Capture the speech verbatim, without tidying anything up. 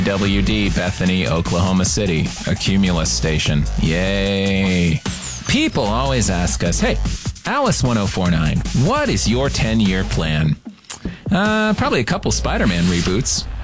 W D, Bethany, Oklahoma City, a Cumulus station. Yay. People always ask us, hey, Alice one oh four nine, what is your ten-year plan? Uh, probably a couple Spider-Man reboots.